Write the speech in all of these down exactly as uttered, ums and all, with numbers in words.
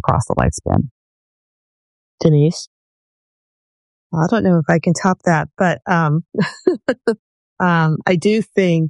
across the lifespan. Denise? I don't know if I can top that, but um, um, I do think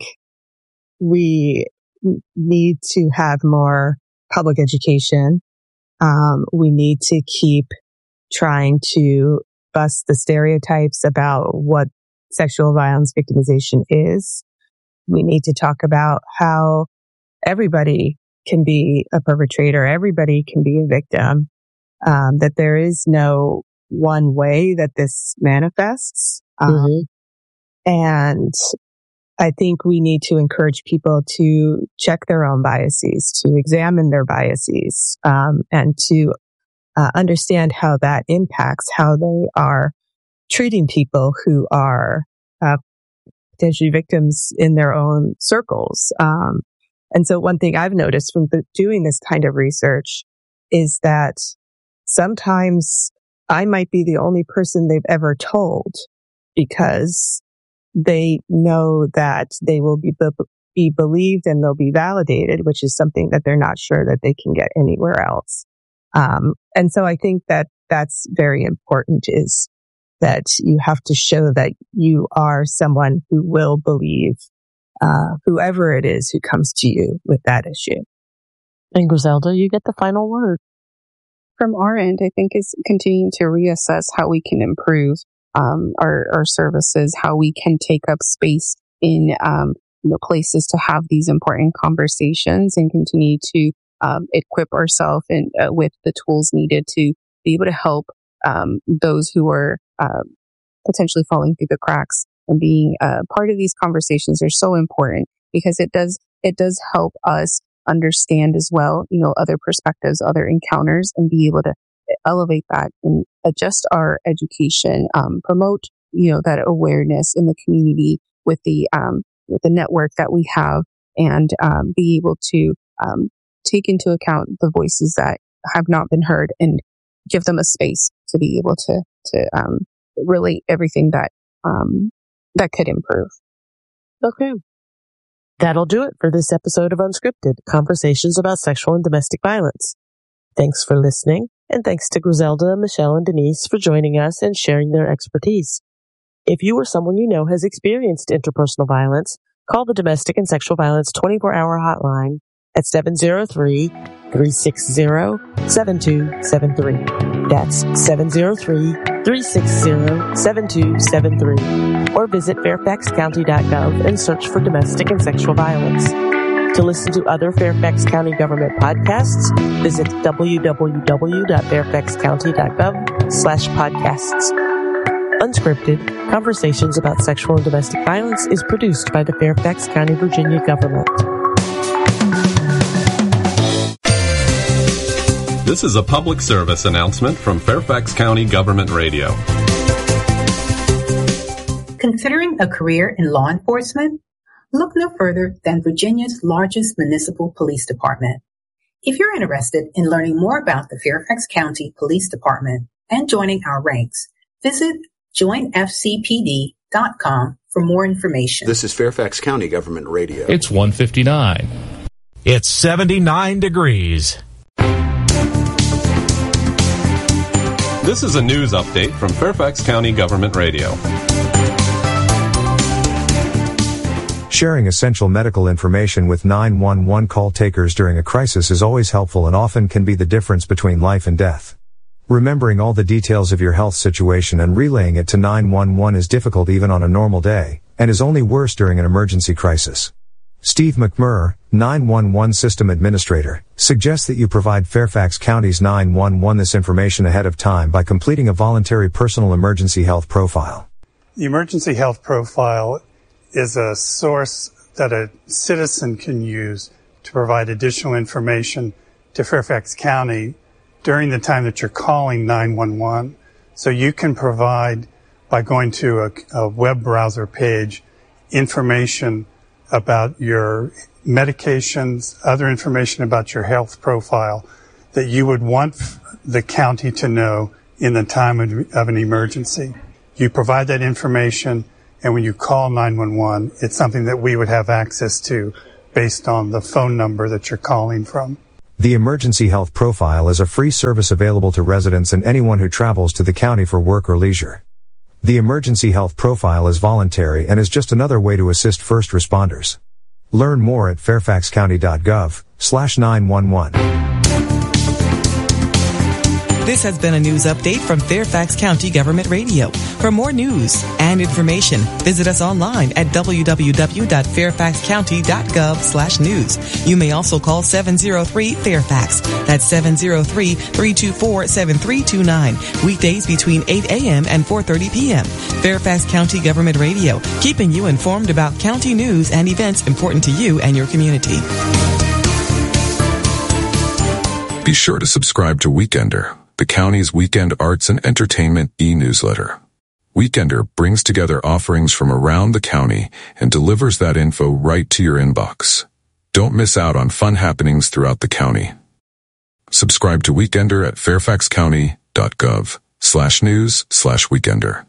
we need to have more public education. Um, we need to keep trying to bust the stereotypes about what sexual violence victimization is. We need to talk about how everybody can be a perpetrator, everybody can be a victim, um, that there is no one way that this manifests. Um, mm-hmm. And I think we need to encourage people to check their own biases, to examine their biases, um, and to uh, understand how that impacts how they are treating people who are uh, potentially victims in their own circles. Um, and so one thing I've noticed from the, doing this kind of research is that sometimes I might be the only person they've ever told because they know that they will be, be believed and they'll be validated, which is something that they're not sure that they can get anywhere else. Um, and so I think that that's very important, is that you have to show that you are someone who will believe uh, whoever it is who comes to you with that issue. And Griselda, you get the final word. From our end, I think is continuing to reassess how we can improve um, our, our services, how we can take up space in um, you know, places to have these important conversations, and continue to um, equip ourselves and uh, with the tools needed to be able to help um, those who are uh, potentially falling through the cracks. And being uh, part of these conversations are so important, because it does it does help us understand as well, you know, other perspectives, other encounters, and be able to elevate that and adjust our education, um, promote, you know, that awareness in the community with the, um, with the network that we have, and, um, be able to, um, take into account the voices that have not been heard and give them a space to be able to, to, um, relate everything that, um, that could improve. Okay. That'll do it for this episode of Unscripted, Conversations about Sexual and Domestic Violence. Thanks for listening, and thanks to Griselda, Michelle, and Denise for joining us and sharing their expertise. If you or someone you know has experienced interpersonal violence, call the Domestic and Sexual Violence twenty-four hour hotline at seven zero three, three six zero, seven two seven three. That's seven zero three, three six zero, seven two seven three. Or visit fairfax county dot gov and search for domestic and sexual violence. To listen to other Fairfax County government podcasts, visit w w w dot fairfax county dot gov slash podcasts. Unscripted, Conversations about Sexual and Domestic Violence is produced by the Fairfax County, Virginia government. This is a public service announcement from Fairfax County Government Radio. Considering a career in law enforcement? Look no further than Virginia's largest municipal police department. If you're interested in learning more about the Fairfax County Police Department and joining our ranks, visit join f c p d dot com for more information. This is Fairfax County Government Radio. It's one fifty-nine. It's seventy-nine degrees. This is a news update from Fairfax County Government Radio. Sharing essential medical information with nine one one call takers during a crisis is always helpful and often can be the difference between life and death. Remembering all the details of your health situation and relaying it to nine one one is difficult even on a normal day, and is only worse during an emergency crisis. Steve McMurr, nine one one System Administrator, suggests that you provide Fairfax County's nine one one this information ahead of time by completing a voluntary personal emergency health profile. The emergency health profile is a source that a citizen can use to provide additional information to Fairfax County during the time that you're calling nine one one. So you can provide, by going to a, a web browser page, information about your medications, other information about your health profile that you would want the county to know in the time of, of an emergency. You provide that information, and when you call nine one one, it's something that we would have access to based on the phone number that you're calling from. The Emergency Health Profile is a free service available to residents and anyone who travels to the county for work or leisure. The Emergency Health Profile is voluntary and is just another way to assist first responders. Learn more at fairfaxcounty.gov slash 911. This has been a news update from Fairfax County Government Radio. For more news and information, visit us online at w w w dot fairfax county dot gov slash news. You may also call seven oh three Fairfax. That's seven oh three, three two four, seven three two nine. Weekdays between eight a.m. and four thirty p.m. Fairfax County Government Radio, keeping you informed about county news and events important to you and your community. Be sure to subscribe to Weekender, the county's weekend arts and entertainment e-newsletter. Weekender brings together offerings from around the county and delivers that info right to your inbox. Don't miss out on fun happenings throughout the county. Subscribe to Weekender at fairfaxcounty.gov slash news slash weekender.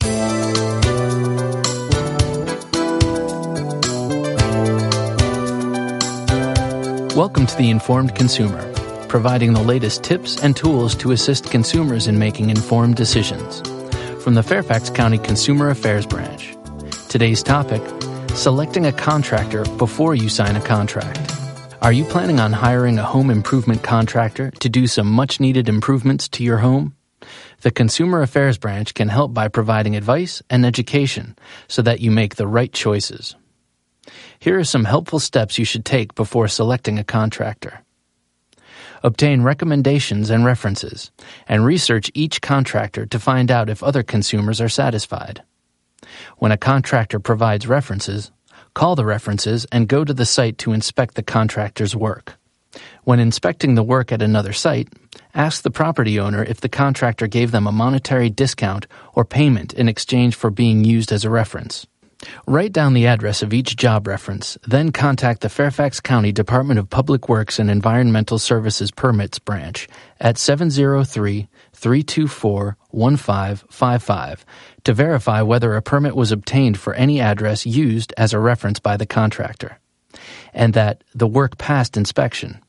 Welcome to The Informed Consumer, providing the latest tips and tools to assist consumers in making informed decisions. From the Fairfax County Consumer Affairs Branch. Today's topic, selecting a contractor before you sign a contract. Are you planning on hiring a home improvement contractor to do some much-needed improvements to your home? The Consumer Affairs Branch can help by providing advice and education so that you make the right choices. Here are some helpful steps you should take before selecting a contractor. Obtain recommendations and references, and research each contractor to find out if other consumers are satisfied. When a contractor provides references, call the references and go to the site to inspect the contractor's work. When inspecting the work at another site, ask the property owner if the contractor gave them a monetary discount or payment in exchange for being used as a reference. Write down the address of each job reference, then contact the Fairfax County Department of Public Works and Environmental Services Permits Branch at seven oh three, three two four, one five five five to verify whether a permit was obtained for any address used as a reference by the contractor, and that the work passed inspection.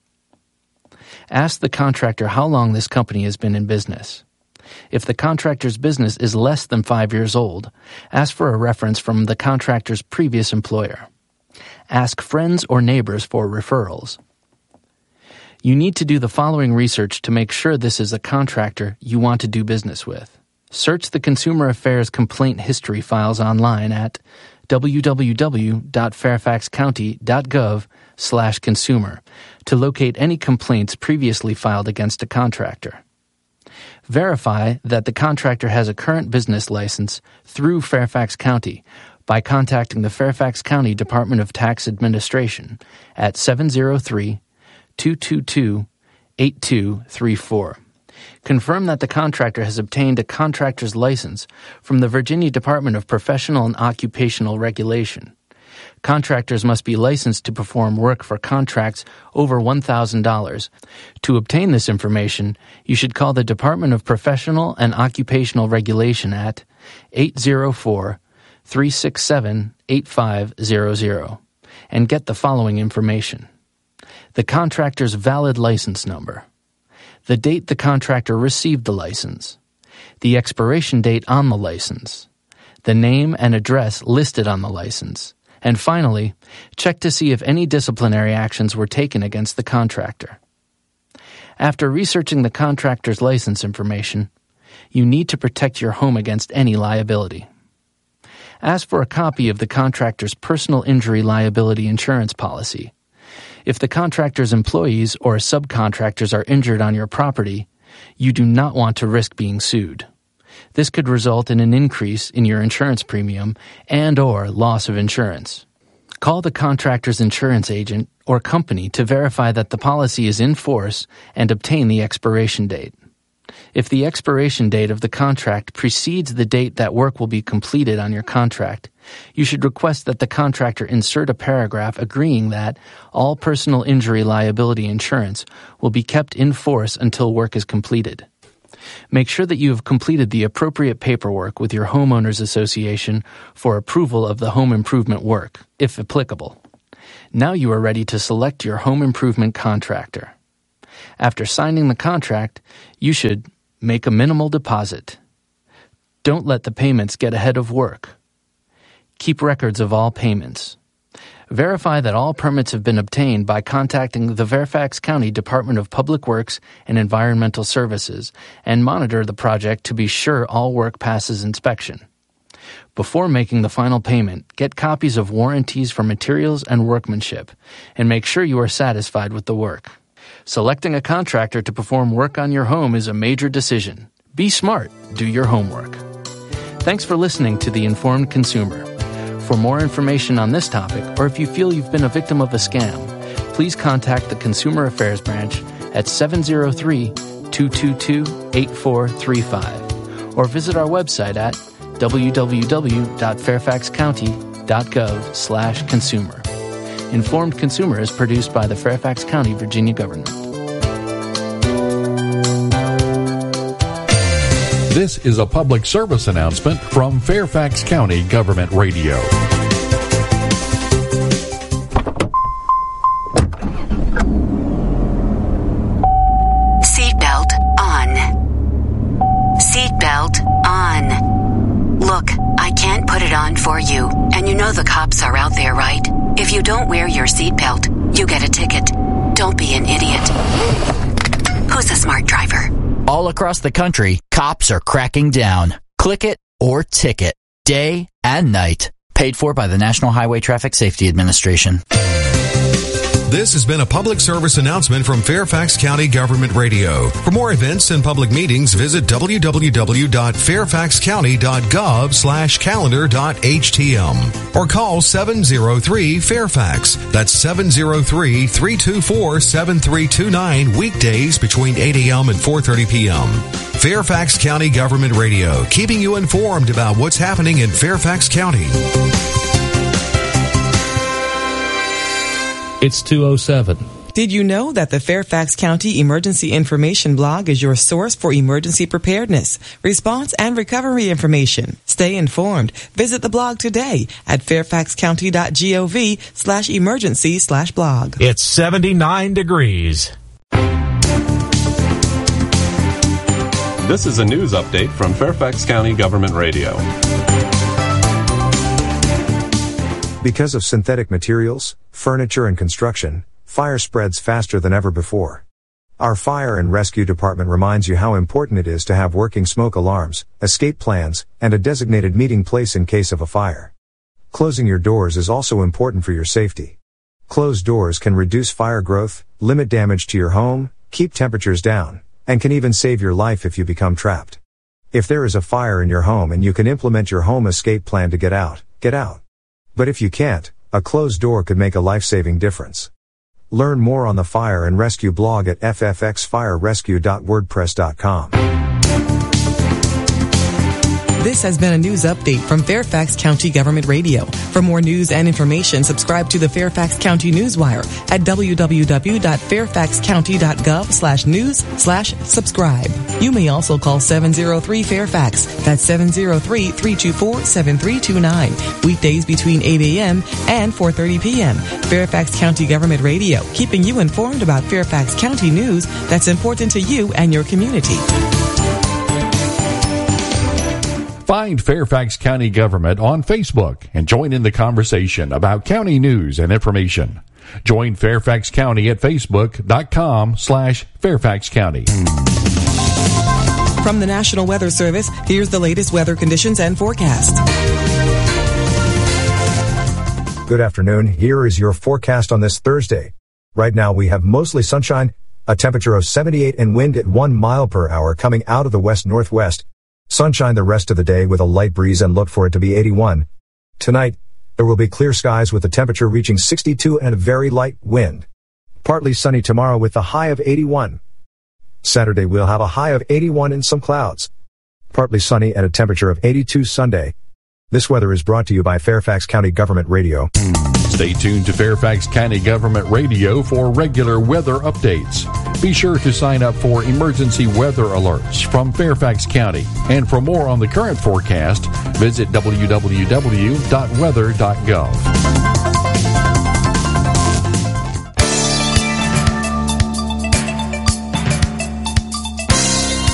Ask the contractor how long this company has been in business. If the contractor's business is less than five years old, ask for a reference from the contractor's previous employer. Ask friends or neighbors for referrals. You need to do the following research to make sure this is a contractor you want to do business with. Search the Consumer Affairs Complaint History files online at w w w dot fairfax county dot gov slash consumer to locate any complaints previously filed against a contractor. Verify that the contractor has a current business license through Fairfax County by contacting the Fairfax County Department of Tax Administration at seven oh three, two two two, eight two three four. Confirm that the contractor has obtained a contractor's license from the Virginia Department of Professional and Occupational Regulation. Contractors must be licensed to perform work for contracts over one thousand dollars. To obtain this information, you should call the Department of Professional and Occupational Regulation at eight oh four, three six seven, eight five zero zero and get the following information. The contractor's valid license number, the date the contractor received the license, the expiration date on the license, the name and address listed on the license, and finally, check to see if any disciplinary actions were taken against the contractor. After researching the contractor's license information, you need to protect your home against any liability. Ask for a copy of the contractor's personal injury liability insurance policy. If the contractor's employees or subcontractors are injured on your property, you do not want to risk being sued. This could result in an increase in your insurance premium and or loss of insurance. Call the contractor's insurance agent or company to verify that the policy is in force and obtain the expiration date. If the expiration date of the contract precedes the date that work will be completed on your contract, you should request that the contractor insert a paragraph agreeing that all personal injury liability insurance will be kept in force until work is completed. Make sure that you have completed the appropriate paperwork with your homeowners association for approval of the home improvement work, if applicable. Now you are ready to select your home improvement contractor. After signing the contract, you should make a minimal deposit. Don't let the payments get ahead of work. Keep records of all payments. Verify that all permits have been obtained by contacting the Fairfax County Department of Public Works and Environmental Services and monitor the project to be sure all work passes inspection. Before making the final payment, get copies of warranties for materials and workmanship and make sure you are satisfied with the work. Selecting a contractor to perform work on your home is a major decision. Be smart. Do your homework. Thanks for listening to The Informed Consumer. For more information on this topic, or if you feel you've been a victim of a scam, please contact the Consumer Affairs Branch at seven oh three, two two two, eight four three five or visit our website at w w w dot fairfax county dot gov slash consumer. Informed Consumer is produced by the Fairfax County, Virginia government. This is a public service announcement from Fairfax County Government Radio. Seatbelt on. Seatbelt on. Look, I can't put it on for you, and you know the cops are out there, right? If you don't wear your seatbelt, you get a ticket. Don't be an idiot. Who's a smart driver? All across the country, cops are cracking down. Click it or ticket. Day and night. Paid for by the National Highway Traffic Safety Administration. This has been a public service announcement from Fairfax County Government Radio. For more events and public meetings, visit w w w dot fairfax county dot gov slash calendar dot h t m or call seven oh three Fairfax. That's seven oh three, three two four, seven three two nine weekdays between eight a.m. and four thirty p.m. Fairfax County Government Radio, keeping you informed about what's happening in Fairfax County. It's two oh seven. Did you know that the Fairfax County Emergency Information blog is your source for emergency preparedness, response, and recovery information? Stay informed. Visit the blog today at fairfax county dot gov slash emergency slash blog. It's seventy-nine degrees. This is a news update from Fairfax County Government Radio. Because of synthetic materials, furniture, and construction, fire spreads faster than ever before. Our Fire and Rescue Department reminds you how important it is to have working smoke alarms, escape plans, and a designated meeting place in case of a fire. Closing your doors is also important for your safety. Closed doors can reduce fire growth, limit damage to your home, keep temperatures down, and can even save your life if you become trapped. If there is a fire in your home and you can implement your home escape plan to get out, get out. But if you can't, a closed door could make a life-saving difference. Learn more on the Fire and Rescue blog at f f x fire rescue dot wordpress dot com. This has been a news update from Fairfax County Government Radio. For more news and information, subscribe to the Fairfax County Newswire at w w w dot fairfax county dot gov slash news slash subscribe. You may also call seven oh three Fairfax. That's seven oh three, three two four, seven three two nine. Weekdays between eight a.m. and four thirty p.m. Fairfax County Government Radio, keeping you informed about Fairfax County news that's important to you and your community. Find Fairfax County Government on Facebook and join in the conversation about county news and information. Join Fairfax County at facebook dot com slash Fairfax County. From the National Weather Service, here's the latest weather conditions and forecast. Good afternoon. Here is your forecast on this Thursday. Right now we have mostly sunshine, a temperature of seventy-eight and wind at one mile per hour coming out of the west-northwest. Sunshine the rest of the day with a light breeze and look for it to be eighty-one. Tonight, there will be clear skies with the temperature reaching sixty-two and a very light wind. Partly sunny tomorrow with the high of eighty-one. Saturday we'll have a high of eighty-one and some clouds. Partly sunny at a temperature of eighty-two Sunday. This weather is brought to you by Fairfax County Government Radio. Stay tuned to Fairfax County Government Radio for regular weather updates. Be sure to sign up for emergency weather alerts from Fairfax County. And for more on the current forecast, visit w w w dot weather dot gov.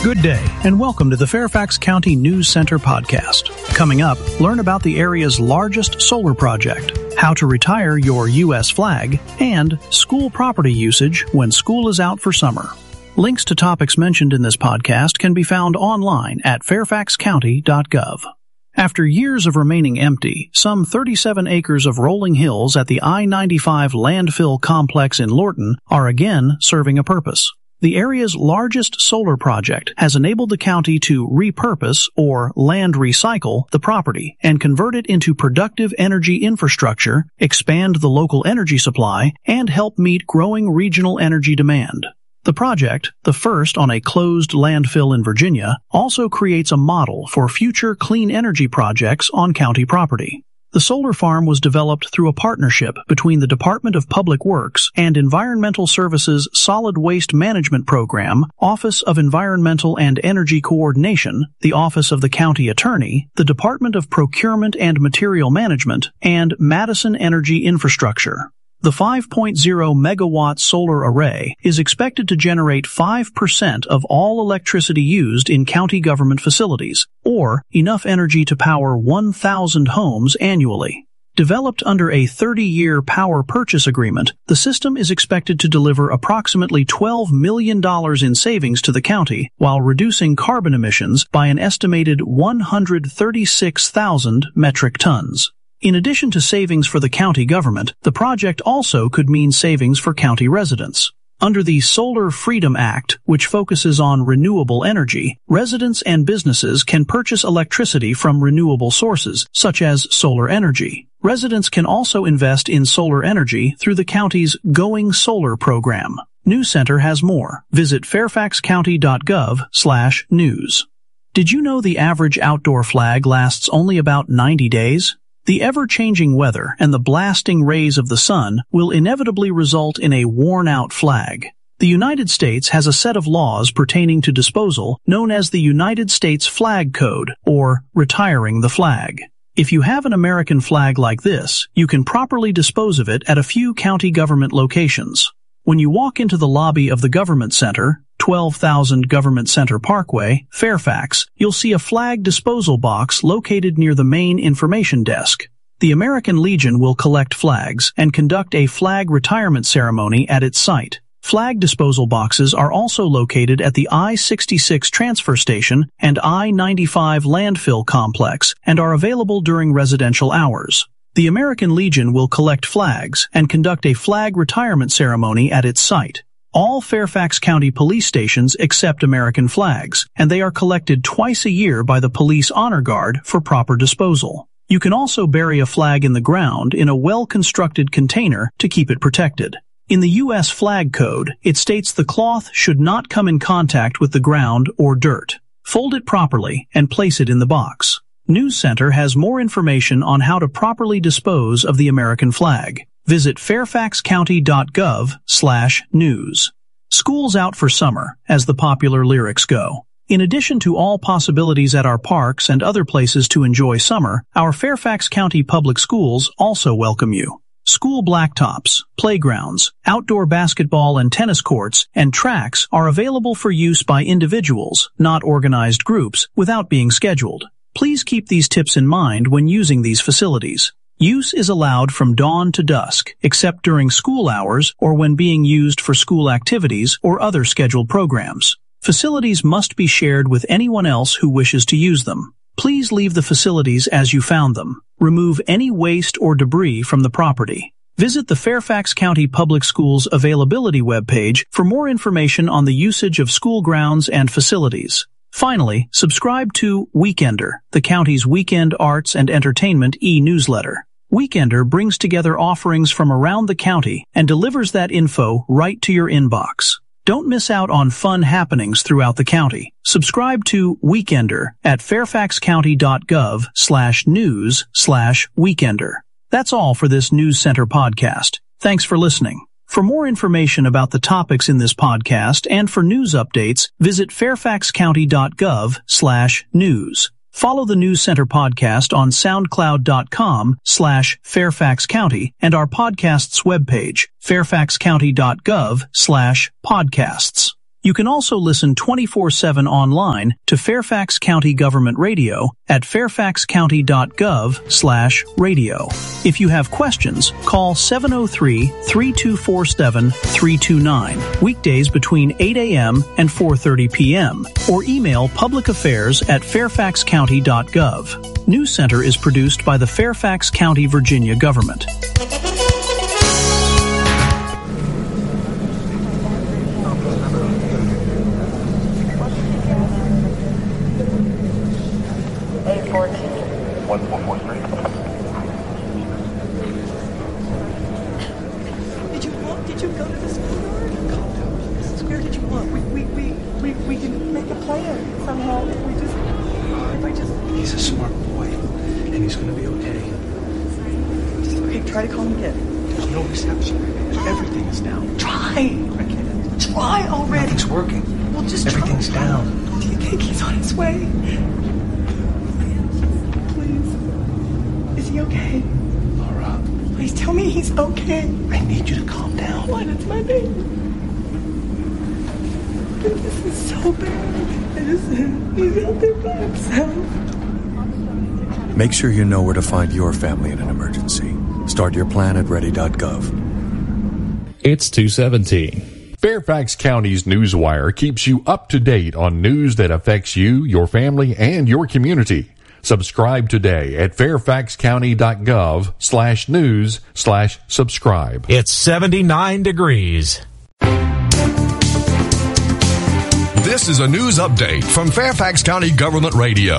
Good day, and welcome to the Fairfax County News Center podcast. Coming up, learn about the area's largest solar project, how to retire your U S flag, and school property usage when school is out for summer. Links to topics mentioned in this podcast can be found online at fairfax county dot gov. After years of remaining empty, some thirty-seven acres of rolling hills at the I ninety-five landfill complex in Lorton are again serving a purpose. The area's largest solar project has enabled the county to repurpose or land recycle the property and convert it into productive energy infrastructure, expand the local energy supply, and help meet growing regional energy demand. The project, the first on a closed landfill in Virginia, also creates a model for future clean energy projects on county property. The solar farm was developed through a partnership between the Department of Public Works and Environmental Services Solid Waste Management Program, Office of Environmental and Energy Coordination, the Office of the County Attorney, the Department of Procurement and Material Management, and Madison Energy Infrastructure. The five point oh megawatt solar array is expected to generate five percent of all electricity used in county government facilities, or enough energy to power one thousand homes annually. Developed under a thirty-year power purchase agreement, the system is expected to deliver approximately twelve million dollars in savings to the county while reducing carbon emissions by an estimated one hundred thirty-six thousand metric tons. In addition to savings for the county government, the project also could mean savings for county residents. Under the Solar Freedom Act, which focuses on renewable energy, residents and businesses can purchase electricity from renewable sources, such as solar energy. Residents can also invest in solar energy through the county's Going Solar program. News Center has more. Visit fairfax county dot gov slash news. Did you know the average outdoor flag lasts only about ninety days? The ever-changing weather and the blasting rays of the sun will inevitably result in a worn-out flag. The United States has a set of laws pertaining to disposal known as the United States Flag Code, or retiring the flag. If you have an American flag like this, you can properly dispose of it at a few county government locations. When you walk into the lobby of the Government Center, twelve thousand Government Center Parkway, Fairfax, you'll see a flag disposal box located near the main information desk. The American Legion will collect flags and conduct a flag retirement ceremony at its site. Flag disposal boxes are also located at the I sixty-six transfer station and I ninety-five landfill complex and are available during residential hours. The American Legion will collect flags and conduct a flag retirement ceremony at its site. All Fairfax County police stations accept American flags, and they are collected twice a year by the Police Honor Guard for proper disposal. You can also bury a flag in the ground in a well-constructed container to keep it protected. In the U S Flag Code, it states the cloth should not come in contact with the ground or dirt. Fold it properly and place it in the box. News Center has more information on how to properly dispose of the American flag. Visit fairfax county dot gov slash news. School's out for summer, as the popular lyrics go. In addition to all possibilities at our parks and other places to enjoy summer, our Fairfax County Public Schools also welcome you. School blacktops, playgrounds, outdoor basketball and tennis courts, and tracks are available for use by individuals, not organized groups, without being scheduled. Please keep these tips in mind when using these facilities. Use is allowed from dawn to dusk, except during school hours or when being used for school activities or other scheduled programs. Facilities must be shared with anyone else who wishes to use them. Please leave the facilities as you found them. Remove any waste or debris from the property. Visit the Fairfax County Public Schools Availability webpage for more information on the usage of school grounds and facilities. Finally, subscribe to Weekender, the county's weekend arts and entertainment e-newsletter. Weekender brings together offerings from around the county and delivers that info right to your inbox. Don't miss out on fun happenings throughout the county. Subscribe to Weekender at fairfax county dot gov slash news slash weekender. That's all for this News Center podcast. Thanks for listening. For more information about the topics in this podcast and for news updates, visit fairfax county dot gov slash news. Follow the News Center podcast on soundcloud dot com slash Fairfax County and our podcast's webpage, fairfax county dot gov slash podcasts. You can also listen twenty-four seven online to Fairfax County Government Radio at fairfaxcounty.gov slash radio. If you have questions, call seven oh three, three two four seven, three two nine, weekdays between eight a.m. and four thirty p.m., or email publicaffairs at fairfaxcounty dot gov. News Center is produced by the Fairfax County, Virginia government. Try to call him again. There's no reception. Everything's down. Try. I can't. Try already. Nothing's working. Well, just Everything's try. down. Do you think he's on his way? Please. Is he okay? Laura. Please tell me he's okay. I need you to calm down. Why, that's my baby. This is so bad. I just, he's out there by himself. Make sure you know where to find your family in an emergency. Start your plan at ready dot gov. It's two seventeen. Fairfax County's Newswire keeps you up to date on news that affects you, your family, and your community. Subscribe today at fairfaxcounty.gov slash news slash subscribe. It's seventy-nine degrees. This is a news update from Fairfax County Government Radio.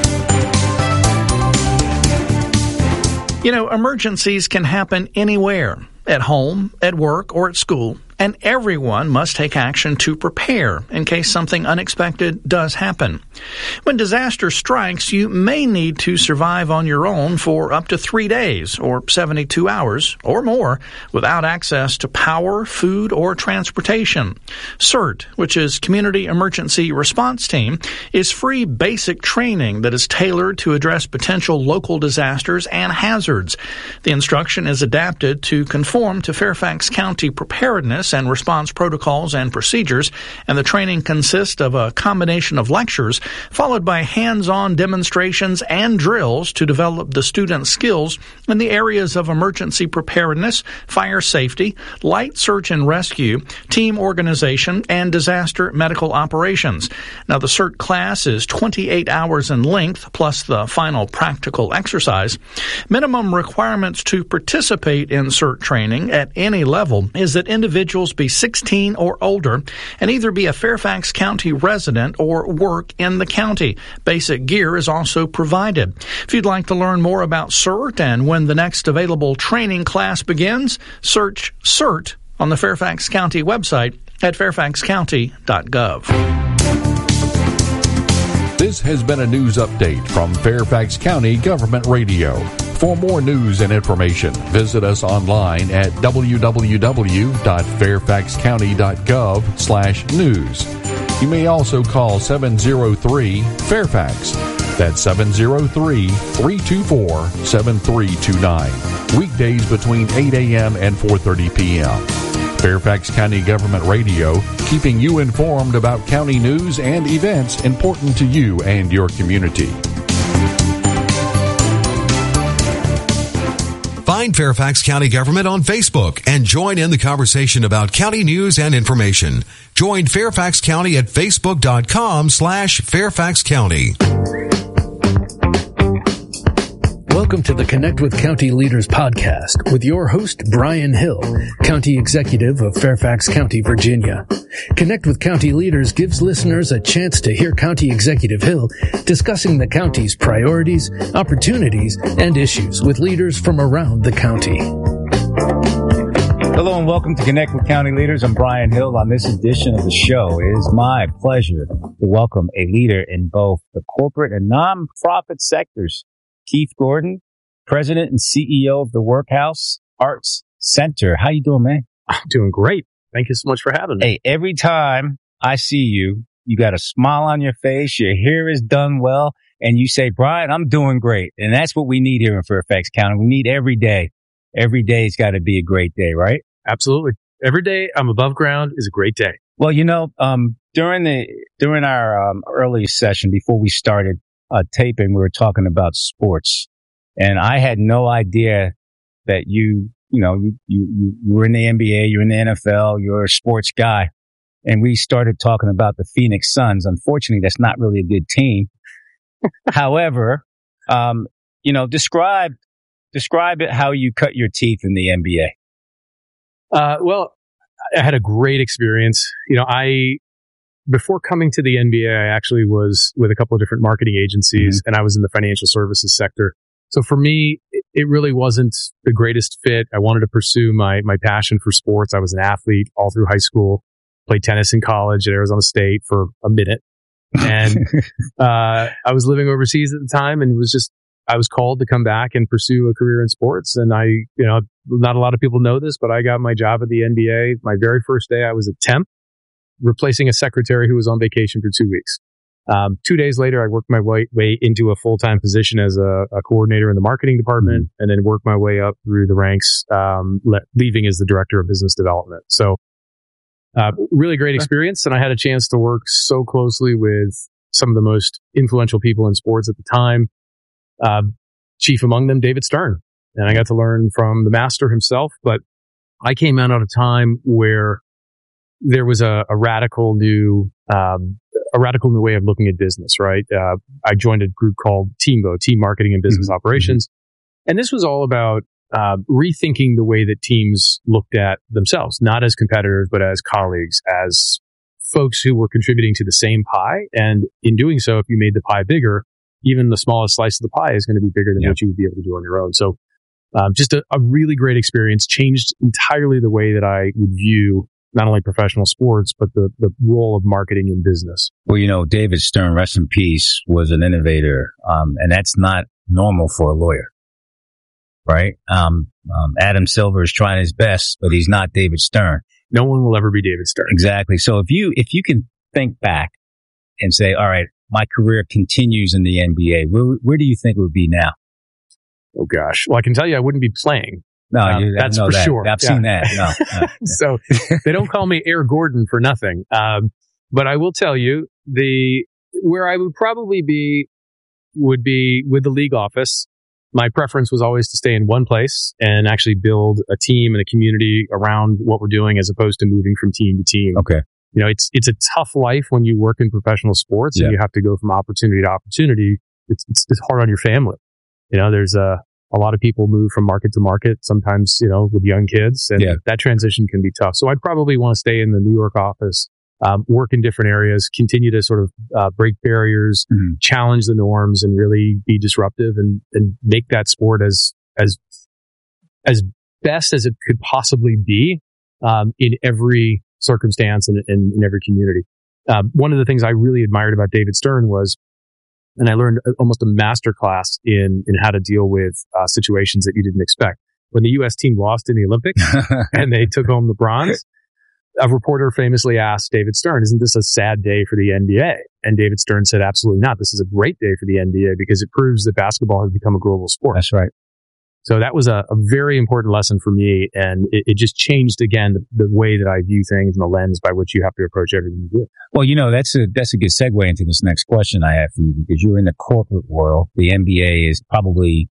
You know, emergencies can happen anywhere, at home, at work, or at school, and everyone must take action to prepare in case something unexpected does happen. When disaster strikes, you may need to survive on your own for up to three days or seventy-two hours or more without access to power, food, or transportation. CERT, which is Community Emergency Response Team, is free basic training that is tailored to address potential local disasters and hazards. The instruction is adapted to conform to Fairfax County preparedness and response protocols and procedures, and the training consists of a combination of lectures followed by hands-on demonstrations and drills to develop the students' skills in the areas of emergency preparedness, fire safety, light search and rescue, team organization, and disaster medical operations. Now, the CERT class is twenty-eight hours in length, plus the final practical exercise. Minimum requirements to participate in CERT training at any level is that individuals be sixteen or older and either be a Fairfax County resident or work in the county. Basic gear is also provided. If you'd like to learn more about CERT and when the next available training class begins, search CERT on the Fairfax County website at fairfax county dot gov. This has been a news update from Fairfax County Government Radio. For more news and information, visit us online at w w w dot fairfax county dot gov slash news. You may also call seven oh three Fairfax. That's seven oh three, three two four, seven three two nine. Weekdays between eight a.m. and four thirty p.m. Fairfax County Government Radio, keeping you informed about county news and events important to you and your community. Find Fairfax County Government on Facebook and join in the conversation about county news and information. Join Fairfax County at facebook.com slash Fairfax County. Welcome to the Connect with County Leaders podcast with your host, Brian Hill, County Executive of Fairfax County, Virginia. Connect with County Leaders gives listeners a chance to hear County Executive Hill discussing the county's priorities, opportunities, and issues with leaders from around the county. Hello and welcome to Connect with County Leaders. I'm Brian Hill. On this edition of the show, it is my pleasure to welcome a leader in both the corporate and nonprofit sectors. Keith Gordon, President and C E O of the Workhouse Arts Center. How you doing, man? I'm doing great. Thank you so much for having me. Hey, every time I see you, you got a smile on your face, your hair is done well, and you say, Brian, I'm doing great. And that's what we need here in Fairfax County. We need every day. Every day's got to be a great day, right? Absolutely. Every day I'm above ground is a great day. Well, you know, um, during the during our um, early session before we started uh, taping, we were talking about sports, and I had no idea that you, you know, you you, you were in the N B A, you're in the N F L, you're a sports guy, and we started talking about the Phoenix Suns. Unfortunately, that's not really a good team. However, um, you know, describe describe it how you cut your teeth in the N B A. Uh, well. I had a great experience. You know, I, before coming to the N B A, I actually was with a couple of different marketing agencies mm-hmm. and I was in the financial services sector. So for me, it really wasn't the greatest fit. I wanted to pursue my, my passion for sports. I was an athlete all through high school, played tennis in college at Arizona State for a minute. And, uh, I was living overseas at the time and was just, I was called to come back and pursue a career in sports. And I, you know, not a lot of people know this, but I got my job at the N B A. My very first day, I was a temp, replacing a secretary who was on vacation for two weeks. Um, two days later, I worked my way, way into a full-time position as a, a coordinator in the marketing department, mm-hmm. and then worked my way up through the ranks, um, le- leaving as the director of business development. So, uh, really great experience. And I had a chance to work so closely with some of the most influential people in sports at the time. Uh, chief among them, David Stern. And I got to learn from the master himself, but I came out at a time where there was a, a radical new, um, a radical new way of looking at business, right? Uh, I joined a group called TEAMBO, Team Marketing and Business mm-hmm. Operations. And this was all about, uh, rethinking the way that teams looked at themselves, not as competitors, but as colleagues, as folks who were contributing to the same pie. And in doing so, if you made the pie bigger, even the smallest slice of the pie is going to be bigger than yeah. what you would be able to do on your own. So, um, just a, a really great experience, changed entirely the way that I would view not only professional sports, but the, the role of marketing in business. Well, you know, David Stern, rest in peace, was an innovator. Um, and that's not normal for a lawyer, right? Um, um, Adam Silver is trying his best, but he's not David Stern. No one will ever be David Stern. Exactly. So if you, if you can think back and say, all right, my career continues in the N B A, where, where do you think it would be now? Oh gosh. Well, I can tell you I wouldn't be playing. No, um, you, that's for that. sure. I've yeah. seen that. No, no. So they don't call me Air Gordon for nothing. Um, but I will tell you the, where I would probably be would be with the league office. My preference was always to stay in one place and actually build a team and a community around what we're doing as opposed to moving from team to team. Okay. You know, it's, it's a tough life when you work in professional sports yeah. and you have to go from opportunity to opportunity. It's, it's, it's hard on your family. You know, there's a, a lot of people move from market to market, sometimes, you know, with young kids, and yeah. that transition can be tough. So I'd probably want to stay in the New York office, um, work in different areas, continue to sort of, uh, break barriers, mm-hmm. challenge the norms, and really be disruptive and, and make that sport as, as, as best as it could possibly be, um, in every circumstance and in, in every community. Um, one of the things I really admired about David Stern was, and I learned almost a master class in, in how to deal with uh, situations that you didn't expect. When the U S team lost in the Olympics and they took home the bronze, a reporter famously asked David Stern, isn't this a sad day for the N B A? And David Stern said, absolutely not. This is a great day for the N B A because it proves that basketball has become a global sport. That's right. So that was a, a very important lesson for me, and it, it just changed again the, the way that I view things and the lens by which you have to approach everything you do. Well, you know, that's a that's a good segue into this next question I have for you, because you're in the corporate world. The N B A is probably,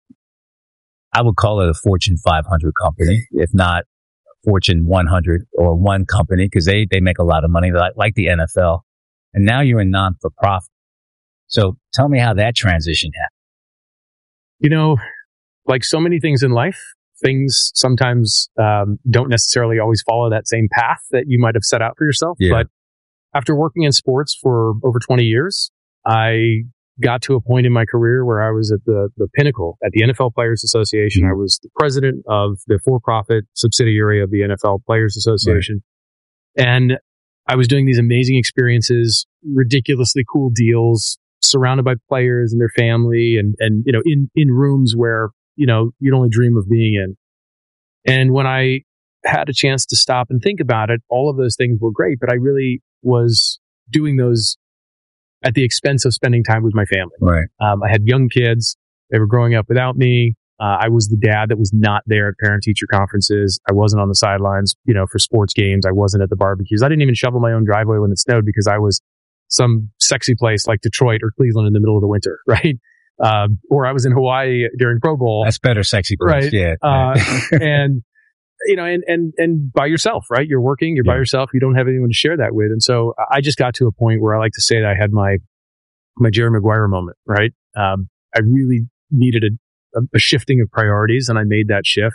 I would call it a Fortune five hundred company, if not Fortune one hundred or one company, because they, they make a lot of money, like, like the N F L. And now you're in non-for-profit. So tell me how that transition happened. You know, like so many things in life, things sometimes um, don't necessarily always follow that same path that you might have set out for yourself. Yeah. But after working in sports for over twenty years, I got to a point in my career where I was at the, the pinnacle at the N F L Players Association. Mm-hmm. I was the president of the for-profit subsidiary of the N F L Players Association. Right. And I was doing these amazing experiences, ridiculously cool deals, surrounded by players and their family, and, and you know, in, in rooms where, you know, you'd only dream of being in. And when I had a chance to stop and think about it, all of those things were great, but I really was doing those at the expense of spending time with my family. Right. Um, I had young kids. They were growing up without me. Uh, I was the dad that was not there at parent-teacher conferences. I wasn't on the sidelines, you know, for sports games. I wasn't at the barbecues. I didn't even shovel my own driveway when it snowed because I was some sexy place like Detroit or Cleveland in the middle of the winter, right? Uh, or I was in Hawaii during Pro Bowl. That's better, sexy place, right? Yeah. Uh, and, you know, and, and, and by yourself, right? You're working, you're yeah. by yourself. You don't have anyone to share that with. And so I just got to a point where I like to say that I had my, my Jerry Maguire moment, right? Um, I really needed a, a shifting of priorities, and I made that shift.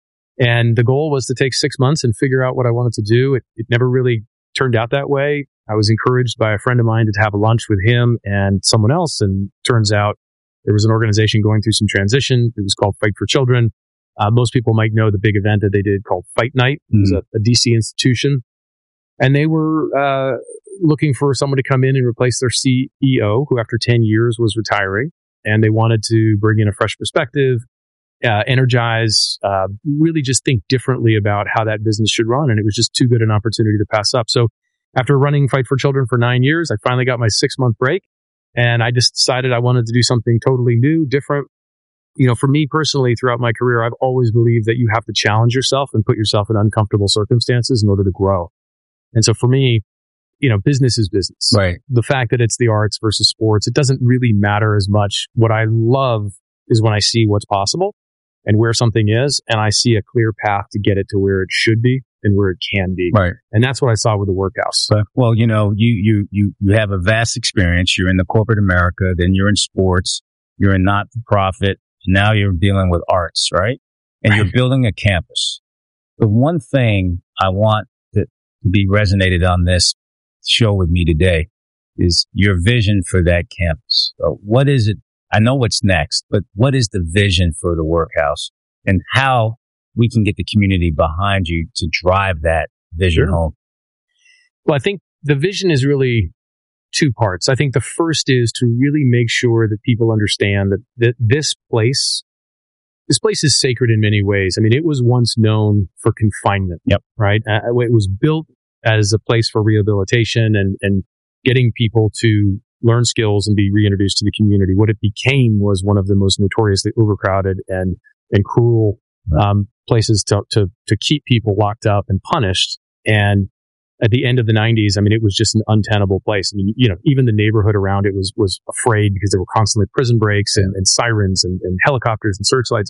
And the goal was to take six months and figure out what I wanted to do. It, it never really turned out that way. I was encouraged by a friend of mine to have a lunch with him and someone else. And turns out there was an organization going through some transition. It was called Fight for Children. Uh, most people might know the big event that they did called Fight Night. It was mm-hmm. a, a D C institution. And they were uh, looking for someone to come in and replace their C E O, who after ten years was retiring. And they wanted to bring in a fresh perspective, uh, energize, uh, really just think differently about how that business should run. And it was just too good an opportunity to pass up. So after running Fight for Children for nine years, I finally got my six month break, and I just decided I wanted to do something totally new, different. You know, for me personally, throughout my career, I've always believed that you have to challenge yourself and put yourself in uncomfortable circumstances in order to grow. And so for me, you know, business is business. Right. The fact that it's the arts versus sports, it doesn't really matter as much. What I love is when I see what's possible and where something is, and I see a clear path to get it to where it should be and where it can be. Right. And that's what I saw with the Workhouse. But, well, you know, you, you, you, you have a vast experience. You're in the corporate America, then you're in sports, you're in not-for-profit, now you're dealing with arts, right? And right. You're building a campus. The one thing I want to be resonated on this show with me today is your vision for that campus. So what is it? I know what's next, but what is the vision for the Workhouse and how we can get the community behind you to drive that vision sure. home? Well, I think the vision is really two parts. I think the first is to really make sure that people understand that, that this place, this place is sacred in many ways. I mean, it was once known for confinement, yep. right? Uh, it was built as a place for rehabilitation and, and getting people to learn skills and be reintroduced to the community. What it became was one of the most notoriously overcrowded and, and cruel um, places to, to, to keep people locked up and punished. And at the end of the nineties, I mean, it was just an untenable place. I mean, you know, even the neighborhood around it was, was afraid because there were constantly prison breaks and, and sirens and, and helicopters and searchlights.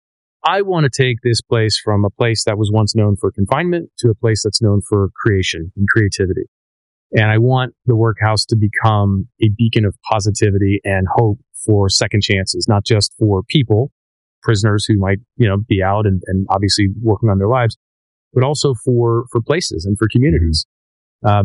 I want to take this place from a place that was once known for confinement to a place that's known for creation and creativity. And I want the Workhouse to become a beacon of positivity and hope for second chances, not just for people, prisoners who might, you know, be out and, and obviously working on their lives, but also for, for places and for communities. Uh,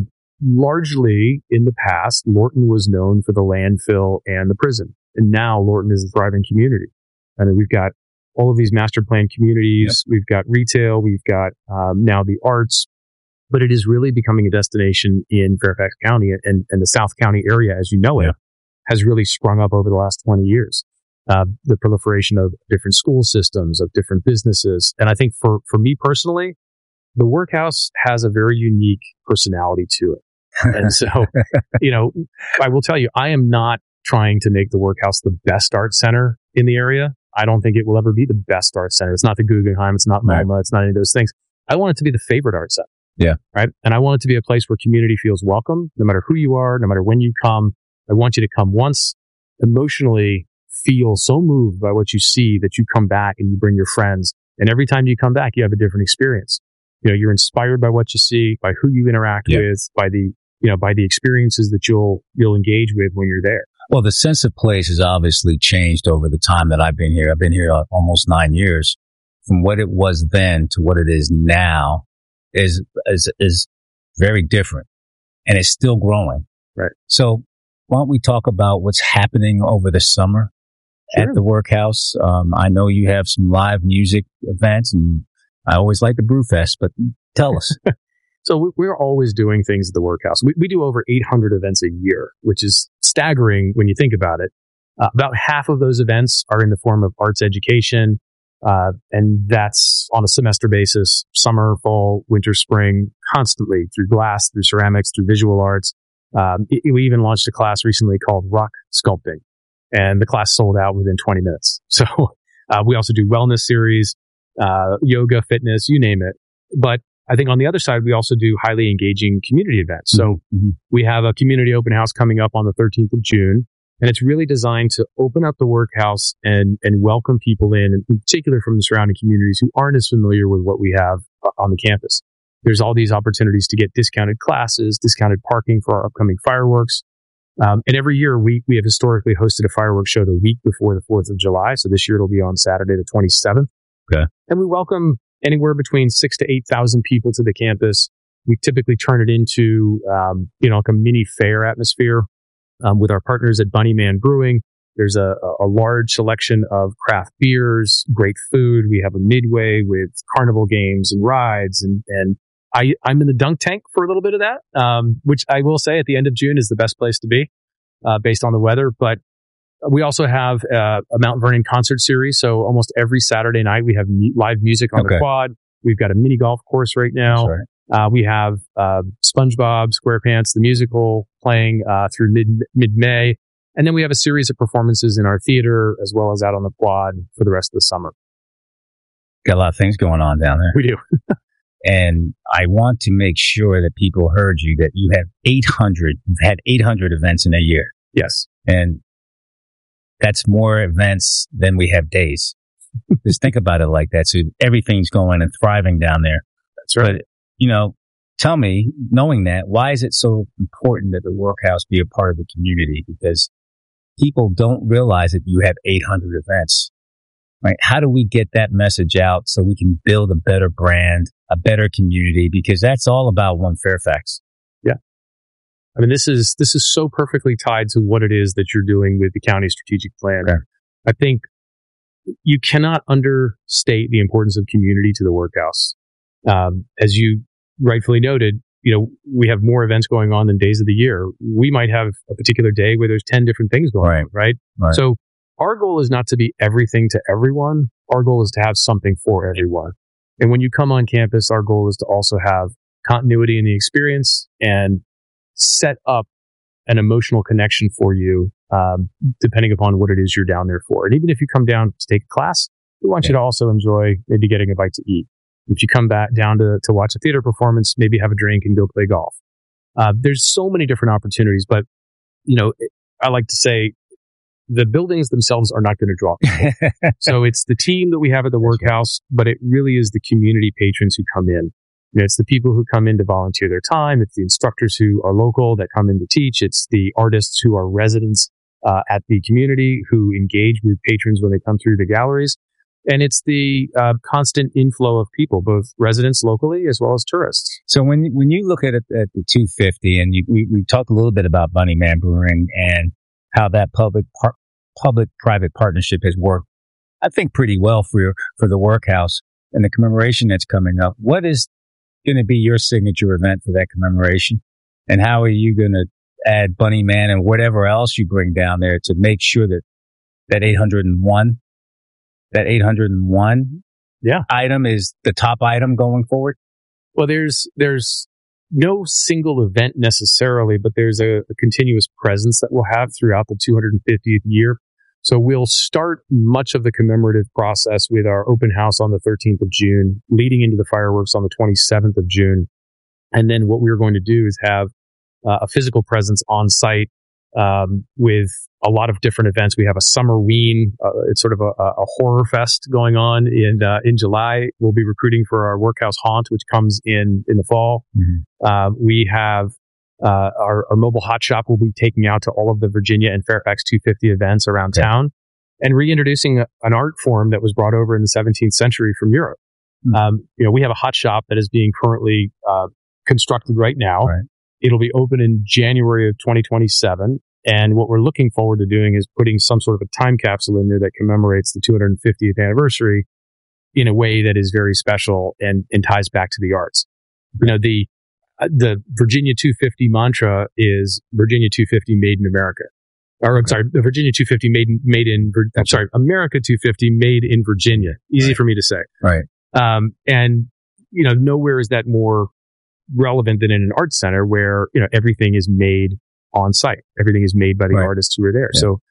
largely in the past, Lorton was known for the landfill and the prison. And now Lorton is a thriving community. I mean, we've got all of these master plan communities. Yep. We've got retail. We've got um, now the arts. But it is really becoming a destination in Fairfax County, and, and the South County area, as you know it, yeah. has really sprung up over the last twenty years. Uh, the proliferation of different school systems, of different businesses. And I think for, for me personally, the Workhouse has a very unique personality to it. And so, you know, I will tell you, I am not trying to make the Workhouse the best art center in the area. I don't think it will ever be the best art center. It's not the Guggenheim. It's not MoMA. Right. It's not any of those things. I want it to be the favorite art center. Yeah. Right. And I want it to be a place where community feels welcome, no matter who you are, no matter when you come. I want you to come once, emotionally feel so moved by what you see that you come back and you bring your friends. And every time you come back, you have a different experience. You know, you're inspired by what you see, by who you interact yeah. with, by the, you know, by the experiences that you'll, you'll engage with when you're there. Well, the sense of place has obviously changed over the time that I've been here. I've been here almost nine years. From what it was then to what it is now is, is, is very different, and it's still growing. Right. So why don't we talk about what's happening over the summer sure. at the Workhouse? Um, I know you have some live music events, and I always like the Brewfest, but tell us. So we're always doing things at the Workhouse. We, we do over eight hundred events a year, which is staggering when you think about it. Uh, about half of those events are in the form of arts education, uh, and that's on a semester basis, summer, fall, winter, spring, constantly through glass, through ceramics, through visual arts. Um, it, we even launched a class recently called Rock Sculpting, and the class sold out within twenty minutes. So Uh, we also do wellness series, uh, yoga, fitness, you name it. But I think on the other side, we also do highly engaging community events. So mm-hmm. we have a community open house coming up on the thirteenth of June, and it's really designed to open up the workhouse and, and welcome people in, in particular from the surrounding communities who aren't as familiar with what we have on the campus. There's all these opportunities to get discounted classes, discounted parking for our upcoming fireworks. Um, and every year we, we have historically hosted a fireworks show the week before the fourth of July. So this year it'll be on Saturday, the twenty-seventh. Okay. And we welcome anywhere between six to eight thousand people to the campus. We typically turn it into, um, you know, like a mini fair atmosphere, um, with our partners at Bunny Man Brewing. There's a, a large selection of craft beers, great food. We have a midway with carnival games and rides, and, and I, I'm in the dunk tank for a little bit of that, um, which I will say at the end of June is the best place to be, uh, based on the weather. But we also have uh, a Mount Vernon concert series. So almost every Saturday night we have mu- live music on Okay. the quad. We've got a mini golf course right now. Right. Uh, we have uh, SpongeBob SquarePants, the musical, playing uh, through mid mid May, and then we have a series of performances in our theater as well as out on the quad for the rest of the summer. Got a lot of things going on down there. We do. And I want to make sure that people heard you, that you have eight hundred, you've had eight hundred events in a year. Yes. And that's more events than we have days. Just think about it like that. So everything's going and thriving down there. That's right. But, you know, tell me, knowing that, why is it so important that the workhouse be a part of the community? Because people don't realize that you have eight hundred events. Right? How do we get that message out so we can build a better brand, a better community? Because that's all about One Fairfax. Yeah. I mean, this is, this is so perfectly tied to what it is that you're doing with the county strategic plan. Okay. I think you cannot understate the importance of community to the workhouse. Um, as you rightfully noted, you know, we have more events going on than days of the year. We might have a particular day where there's ten different things going Right. on, right? Right. So our goal is not to be everything to everyone. Our goal is to have something for everyone. And when you come on campus, our goal is to also have continuity in the experience and set up an emotional connection for you, um, depending upon what it is you're down there for. And even if you come down to take a class, we want Yeah. you to also enjoy maybe getting a bite to eat. If you come back down to, to watch a theater performance, maybe have a drink and go play golf. Uh, there's so many different opportunities, but, you know, I like to say the buildings themselves are not going to draw people. So it's the team that we have at the workhouse, but it really is the community patrons who come in. You know, it's the people who come in to volunteer their time. It's the instructors who are local that come in to teach. It's the artists who are residents uh, at the community who engage with patrons when they come through the galleries. And it's the uh, constant inflow of people, both residents locally as well as tourists. So when when you look at it at the two fifty, and you, we, we talked a little bit about Bunny Man Brewing and how that public par- public-private partnership has worked, I think, pretty well for your, for the workhouse and the commemoration that's coming up. What is going to be your signature event for that commemoration? And how are you going to add Bunny Man and whatever else you bring down there to make sure that that eight hundred one, that eight hundred one yeah. item is the top item going forward? Well, there's there's no single event necessarily, but there's a, a continuous presence that we'll have throughout the two hundred fiftieth year. So we'll start much of the commemorative process with our open house on the thirteenth of June, leading into the fireworks on the twenty-seventh of June. And then what we're going to do is have uh, a physical presence on site um, with a lot of different events. We have a Summerween. Uh, it's sort of a, a horror fest going on in uh, in July. We'll be recruiting for our Workhouse Haunt, which comes in in the fall. Mm-hmm. Uh, we have uh, our, our mobile hot shop. We'll be taking out to all of the Virginia and Fairfax two fifty events around yeah. town and reintroducing a, an art form that was brought over in the seventeenth century from Europe. Mm-hmm. Um, you know, we have a hot shop that is being currently uh, constructed right now. Right. It'll be open in January of twenty twenty-seven. And what we're looking forward to doing is putting some sort of a time capsule in there that commemorates the two hundred fiftieth anniversary in a way that is very special and, and ties back to the arts. You know, the uh, the Virginia two fifty mantra is Virginia two fifty made in America. Or I'm sorry, the Virginia two fifty made in, made in, I'm sorry, America two fifty made in Virginia. Easy right. for me to say. Right. Um, and, you know, nowhere is that more relevant than in an art center where, you know, everything is made on site. Everything is made by the right. artists who are there. Yeah. So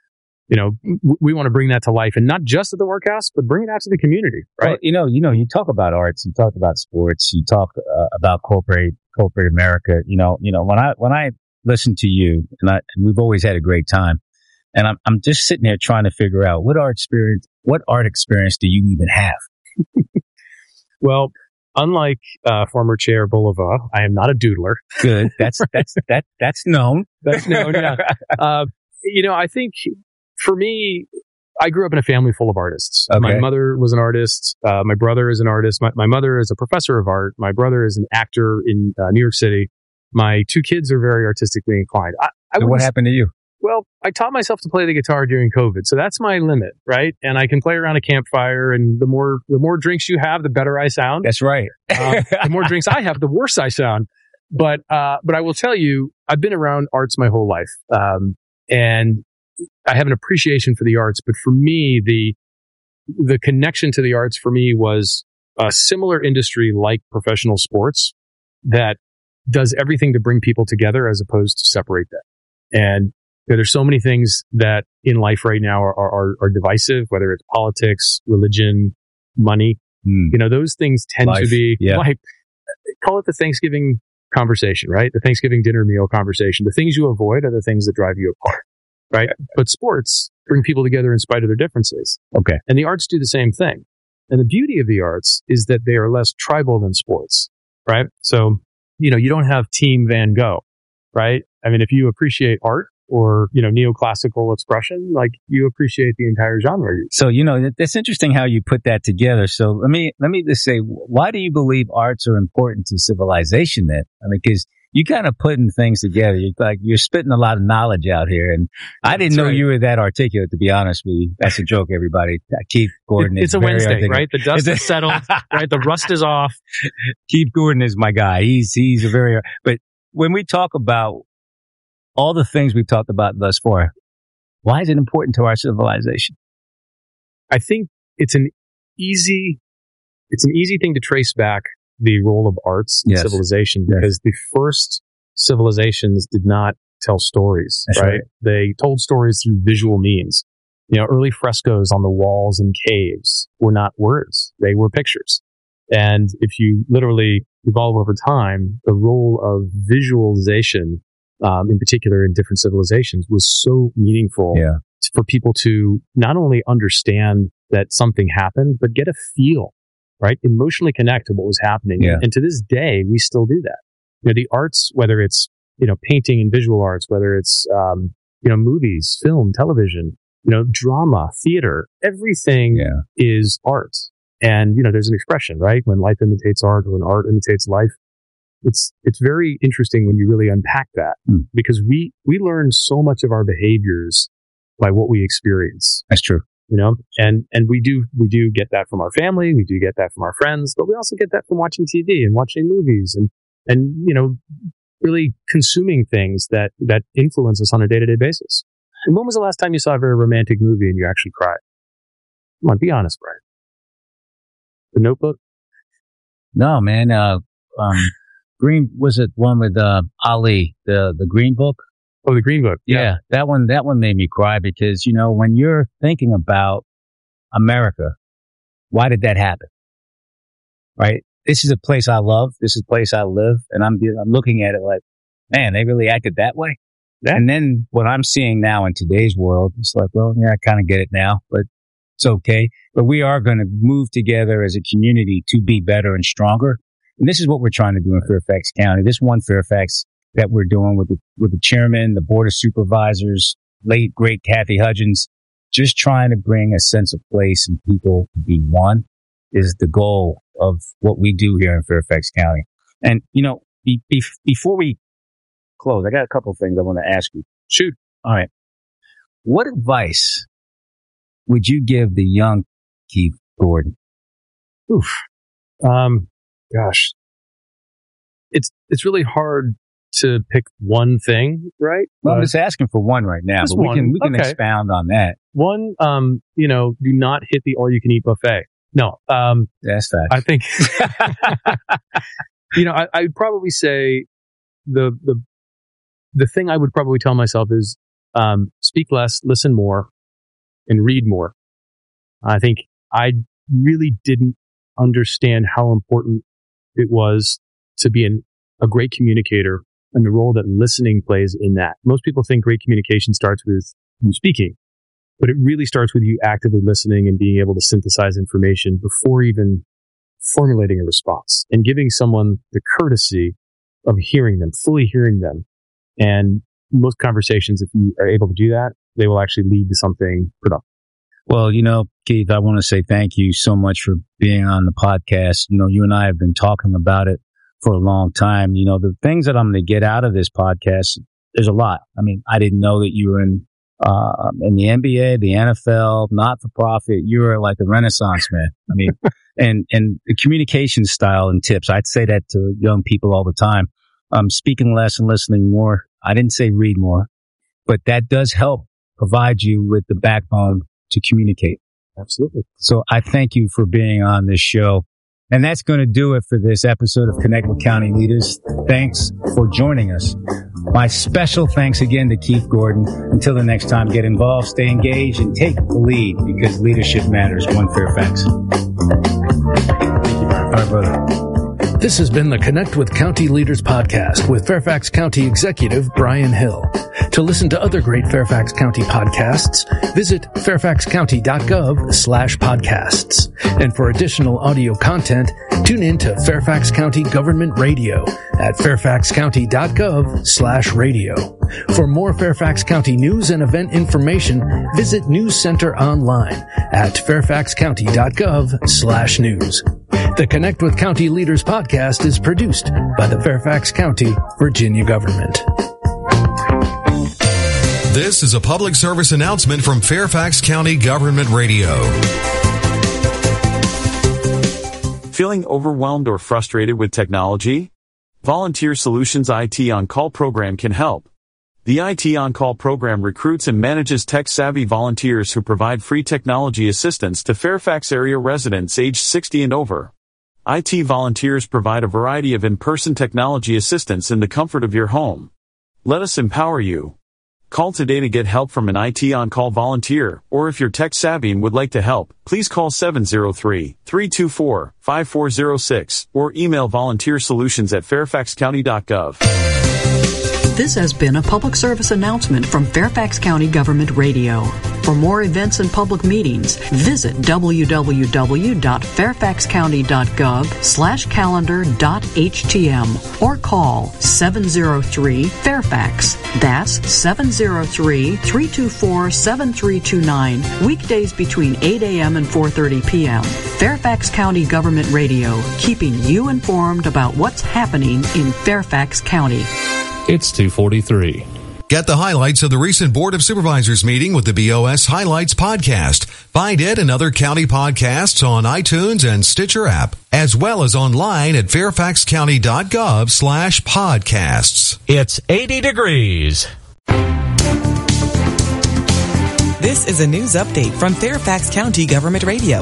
you know, w- we want to bring that to life, and not just at the workhouse, but bring it out to the community, right? Well, you know, you know, you talk about arts, you talk about sports, you talk uh, about corporate corporate America. You know, you know, when I when I listen to you, and I and we've always had a great time, and I'm I'm just sitting there trying to figure out what art experience, what art experience do you even have? Well, unlike uh, former Chair Bulova, I am not a doodler. Good, that's that's that that's known. That's known. Yeah. Uh, you know, I think for me, I grew up in a family full of artists. Okay. My mother was an artist. Uh, my brother is an artist. My, my mother is a professor of art. My brother is an actor in uh, New York City. My two kids are very artistically inclined. I, I So what happened to you? Well, I taught myself to play the guitar during COVID, so that's my limit, right? And I can play around a campfire, and the more the more drinks you have, the better I sound. That's right. uh, the more drinks I have, the worse I sound. But uh, but I will tell you, I've been around arts my whole life, um, and I have an appreciation for the arts. But for me, the the connection to the arts for me was a similar industry like professional sports that does everything to bring people together as opposed to separate them. And you know, there's so many things that in life right now are, are, are divisive, whether it's politics, religion, money. Mm. You know, those things tend Life, to be yeah. like, call it the Thanksgiving conversation, right? The Thanksgiving dinner meal conversation. The things you avoid are the things that drive you apart, right? But sports bring people together in spite of their differences. Okay. And the arts do the same thing. And the beauty of the arts is that they are less tribal than sports, right? So, you know, you don't have Team Van Gogh, right? I mean, if you appreciate art, or, you know, neoclassical expression, like you appreciate the entire genre. So, you know, that's interesting how you put that together. So let me, let me just say, why do you believe arts are important to civilization then? I mean, cause you kind of putting things together. You're like, you're spitting a lot of knowledge out here. And I didn't That's know right. you were that articulate, to be honest with you. That's a joke, everybody. Keith Gordon It- is It's a very Wednesday, articulate. right? The dust It's is a- settled, right? The rust is off. Keith Gordon is my guy. He's, he's a very, but when we talk about all the things we've talked about thus far, why is it important to our civilization? I think it's an easy, it's an easy thing to trace back the role of arts in Yes. civilization, Yes. because the first civilizations did not tell stories, That's right? right. They told stories through visual means. You know, early frescoes on the walls in caves were not words. They were pictures. And if you literally evolve over time, the role of visualization, um, in particular in different civilizations, was so meaningful Yeah. t- for people to not only understand that something happened, but get a feel, right? Emotionally connect to what was happening. Yeah. And to this day, we still do that. You know, the arts, whether it's, you know, painting and visual arts, whether it's, um, you know, movies, film, television, you know, drama, theater, everything Yeah. is art. And, you know, there's an expression, right? When life imitates art, or when art imitates life. It's, it's very interesting when you really unpack that, Hmm. because we, we learn so much of our behaviors by what we experience, That's true. you know, and, and we do, we do get that from our family. We do get that from our friends, but we also get that from watching T V and watching movies and, and, you know, really consuming things that, that influence us on a day-to-day basis. And when was the last time you saw a very romantic movie and you actually cried? Come on, be honest, Brian. The Notebook? No, man. Uh, um, Green, was it one with, uh, Ali, the, the Green Book? Oh, the Green Book. Yeah. That one, that one made me cry because, you know, when you're thinking about America, why did that happen? Right? This is a place I love. This is a place I live. And I'm, I'm looking at it like, man, they really acted that way. Yeah. And then what I'm seeing now in today's world, it's like, well, yeah, I kind of get it now, but it's okay. But we are going to move together as a community to be better and stronger. And this is what we're trying to do in Fairfax County. This one Fairfax that we're doing with the, with the chairman, the board of supervisors, late great Kathy Hudgens, just trying to bring a sense of place and people to be one is the goal of what we do here in Fairfax County. And, you know, be, be, before we close, I got a couple of things I want to ask you. Shoot. All right. What advice would you give the young Keith Gordon? Oof. Um, gosh. It's, it's really hard to pick one thing, right? Well, I'm But just asking for one right now, Just but we one. can, we can Okay. expound on that. one, um, you know, do not hit the all-you-can-eat buffet. No, um, That's facts. I think, you know, I, I'd probably say the, the, the thing I would probably tell myself is, um, speak less, listen more, and read more. I think I really didn't understand how important it was to be an, a great communicator and the role that listening plays in that. Most people think great communication starts with you speaking, but it really starts with you actively listening and being able to synthesize information before even formulating a response and giving someone the courtesy of hearing them, fully hearing them. And most conversations, if you are able to do that, they will actually lead to something productive. Well, you know, Keith, I want to say thank you so much for being on the podcast. You know, you and I have been talking about it for a long time. You know, the things that I'm going to get out of this podcast, there's a lot. I mean, I didn't know that you were in uh, in the N B A, the N F L, not-for-profit. You were like a Renaissance man. I mean, and and the communication style and tips. I'd say that to young people all the time. Um, speaking less and listening more. I didn't say read more, but that does help provide you with the backbone to communicate. Absolutely. So I thank you for being on this show. And that's going to do it for this episode of Connect with County Leaders. Thanks for joining us. My special thanks again to Keith Gordon. Until the next time, get involved, stay engaged, and take the lead, because leadership matters. One Fairfax. Thank you, Brian. All right, brother. This has been the Connect with County Leaders podcast with Fairfax County Executive Brian Hill. To listen to other great Fairfax County podcasts, visit fairfaxcounty.gov slash podcasts. And for additional audio content, tune in to Fairfax County Government Radio at fairfaxcounty.gov slash radio. For more Fairfax County news and event information, visit News Center online at fairfaxcounty.gov slash news. The Connect with County Leaders podcast is produced by the Fairfax County, Virginia government. This is a public service announcement from Fairfax County Government Radio. Feeling overwhelmed or frustrated with technology? Volunteer Solutions I T On-Call program can help. The I T On-Call program recruits and manages tech-savvy volunteers who provide free technology assistance to Fairfax area residents aged sixty and over. I T volunteers provide a variety of in-person technology assistance in the comfort of your home. Let us empower you. Call today to get help from an I T On-Call volunteer, or if you're tech-savvy and would like to help, please call seven oh three, three two four, five four oh six or email volunteersolutions at fairfaxcounty dot gov. This has been a public service announcement from Fairfax County Government Radio. For more events and public meetings, visit www.fairfaxcounty.gov slash calendar.htm or call seven oh three Fairfax. That's seven oh three, three two four, seven three two nine, weekdays between eight a.m. and four thirty p.m. Fairfax County Government Radio, keeping you informed about what's happening in Fairfax County. It's two forty-three. Get the highlights of the recent Board of Supervisors meeting with the B O S Highlights podcast. Find it and other county podcasts on iTunes and Stitcher app, as well as online at fairfaxcounty.gov slash podcasts. It's eighty degrees. This is a news update from Fairfax County Government Radio.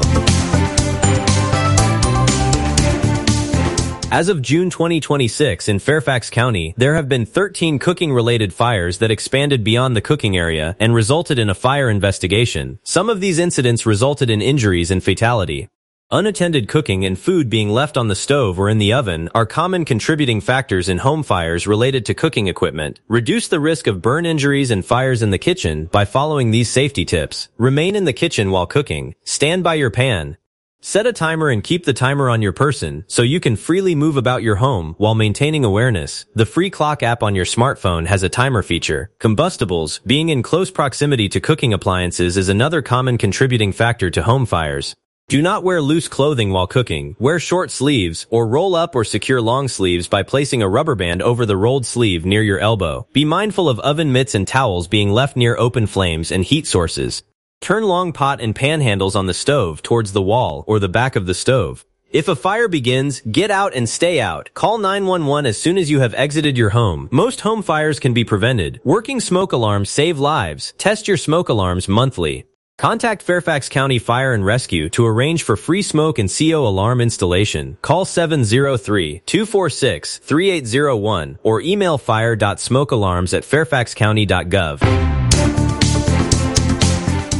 As of June twenty twenty-six in Fairfax County, there have been thirteen cooking-related fires that expanded beyond the cooking area and resulted in a fire investigation. Some of these incidents resulted in injuries and fatality. Unattended cooking and food being left on the stove or in the oven are common contributing factors in home fires related to cooking equipment. Reduce the risk of burn injuries and fires in the kitchen by following these safety tips. Remain in the kitchen while cooking. Stand by your pan. Set a timer and keep the timer on your person so you can freely move about your home while maintaining awareness. The free clock app on your smartphone has a timer feature. Combustibles, being in close proximity to cooking appliances, is another common contributing factor to home fires. Do not wear loose clothing while cooking. Wear short sleeves or roll up or secure long sleeves by placing a rubber band over the rolled sleeve near your elbow. Be mindful of oven mitts and towels being left near open flames and heat sources. Turn long pot and pan handles on the stove towards the wall or the back of the stove. If a fire begins, get out and stay out. Call nine one one as soon as you have exited your home. Most home fires can be prevented. Working smoke alarms save lives. Test your smoke alarms monthly. Contact Fairfax County Fire and Rescue to arrange for free smoke and C O alarm installation. Call seven oh three, two four six, three eight oh one or email fire dot smoke alarms at fairfaxcounty dot gov.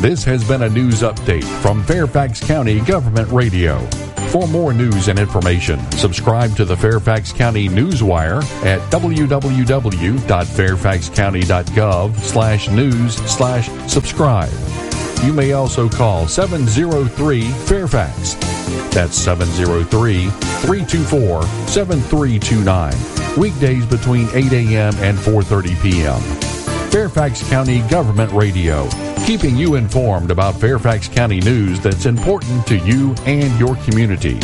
This has been a news update from Fairfax County Government Radio. For more news and information, subscribe to the Fairfax County Newswire at w w w dot fairfax county dot gov slash news slash subscribe. You may also call seven oh three Fairfax. That's seven oh three, three two four, seven three two nine. Weekdays between eight a.m. and four thirty p.m. Fairfax County Government Radio, keeping you informed about Fairfax County news that's important to you and your community.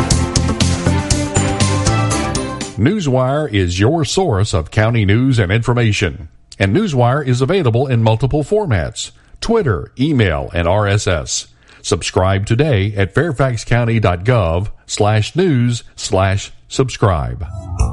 Newswire is your source of county news and information. And Newswire is available in multiple formats: Twitter, email, and R S S. Subscribe today at fairfaxcounty.gov slash news slash subscribe.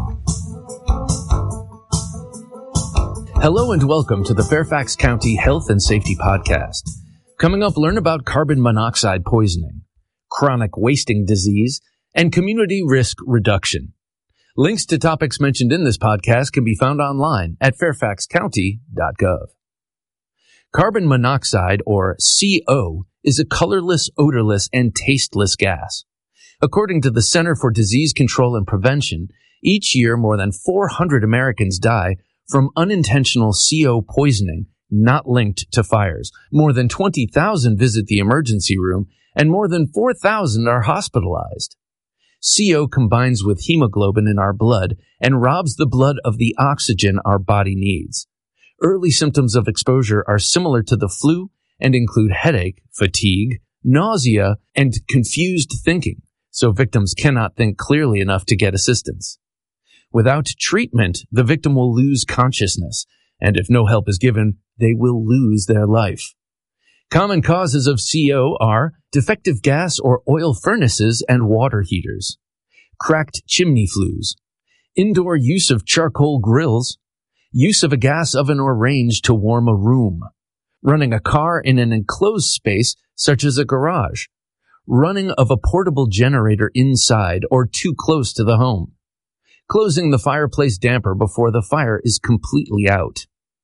Hello and welcome to the Fairfax County Health and Safety Podcast. Coming up, learn about carbon monoxide poisoning, chronic wasting disease, and community risk reduction. Links to topics mentioned in this podcast can be found online at fairfax county dot gov. Carbon monoxide, or C O, is a colorless, odorless, and tasteless gas. According to the Center for Disease Control and Prevention, each year more than four hundred Americans die from unintentional C O poisoning not linked to fires. More than twenty thousand visit the emergency room, and more than four thousand are hospitalized. C O combines with hemoglobin in our blood and robs the blood of the oxygen our body needs. Early symptoms of exposure are similar to the flu and include headache, fatigue, nausea, and confused thinking, so victims cannot think clearly enough to get assistance. Without treatment, the victim will lose consciousness, and if no help is given, they will lose their life. Common causes of C O are defective gas or oil furnaces and water heaters, cracked chimney flues, indoor use of charcoal grills, use of a gas oven or range to warm a room, running a car in an enclosed space such as a garage, running of a portable generator inside or too close to the home, closing the fireplace damper before the fire is completely out.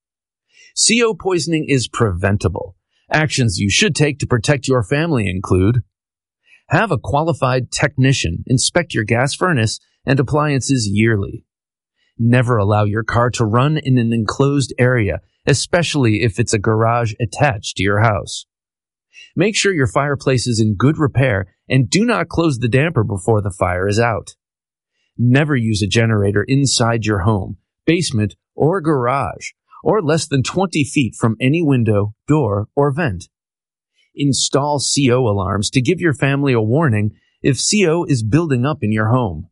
C O poisoning is preventable. Actions you should take to protect your family include: have a qualified technician inspect your gas furnace and appliances yearly. Never allow your car to run in an enclosed area, especially if it's a garage attached to your house. Make sure your fireplace is in good repair and do not close the damper before the fire is out. Never use a generator inside your home, basement, or garage, or less than twenty feet from any window, door, or vent. Install C O alarms to give your family a warning if C O is building up in your home.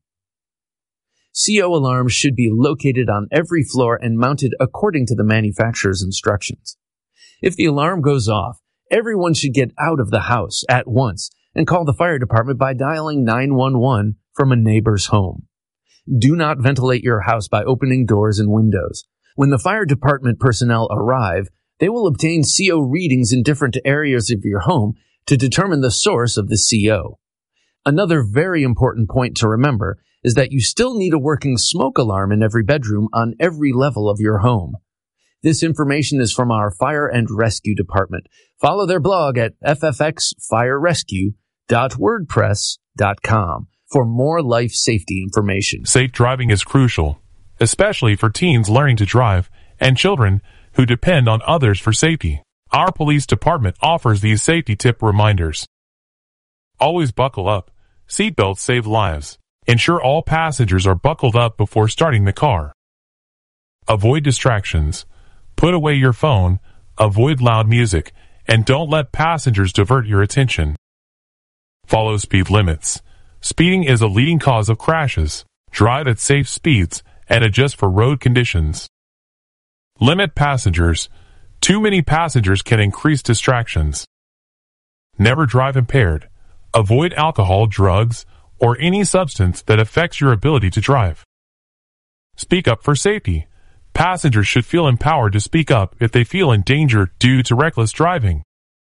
C O alarms should be located on every floor and mounted according to the manufacturer's instructions. If the alarm goes off, everyone should get out of the house at once and call the fire department by dialing nine one one from a neighbor's home. Do not ventilate your house by opening doors and windows. When the fire department personnel arrive, they will obtain C O readings in different areas of your home to determine the source of the C O. Another very important point to remember is that you still need a working smoke alarm in every bedroom on every level of your home. This information is from our Fire and Rescue Department. Follow their blog at f f x fire rescue dot wordpress dot com for more life safety information. Safe driving is crucial, especially for teens learning to drive and children who depend on others for safety. Our police department offers these safety tip reminders. Always buckle up. Seatbelts save lives. Ensure all passengers are buckled up before starting the car. Avoid distractions. Put away your phone, avoid loud music, and don't let passengers divert your attention. Follow speed limits. Speeding is a leading cause of crashes. Drive at safe speeds and adjust for road conditions. Limit passengers. Too many passengers can increase distractions. Never drive impaired. Avoid alcohol, drugs, or any substance that affects your ability to drive. Speak up for safety. Passengers should feel empowered to speak up if they feel in danger due to reckless driving.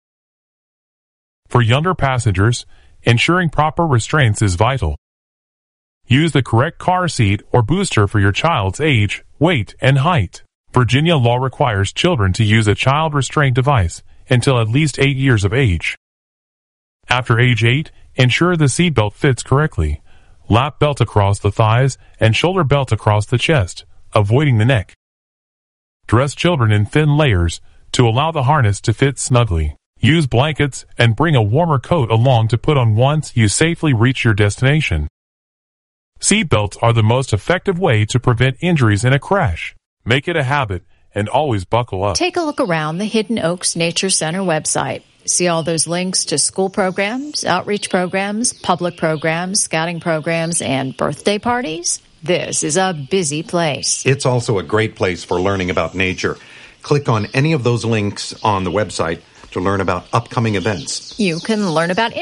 For younger passengers, ensuring proper restraints is vital. Use the correct car seat or booster for your child's age, weight, and height. Virginia law requires children to use a child restraint device until at least eight years of age. After age eight, ensure the seatbelt fits correctly. Lap belt across the thighs and shoulder belt across the chest, avoiding the neck. Dress children in thin layers to allow the harness to fit snugly. Use blankets and bring a warmer coat along to put on once you safely reach your destination. Seatbelts are the most effective way to prevent injuries in a crash. Make it a habit and always buckle up. Take a look around the Hidden Oaks Nature Center website. See all those links to school programs, outreach programs, public programs, scouting programs, and birthday parties. This is a busy place. It's also a great place for learning about nature. Click on any of those links on the website to learn about upcoming events. You can learn about